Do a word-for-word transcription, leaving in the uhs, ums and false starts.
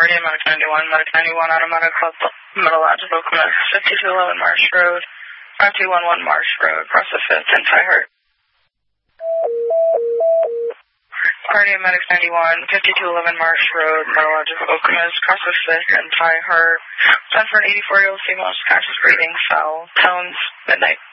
Guardian Medic ninety-one, Medic ninety-one, Automatic Club, Metalogical Command, fifty-two eleven Marsh Road, five two one one Marsh Road, across the fifth and Ty Hart. Guardian Medic ninety-one, fifty-two eleven Marsh Road, Metalogical Command, across the fifth and Ty Hart. Send for an eighty-four-year-old female, conscious breathing, foul, tones, midnight.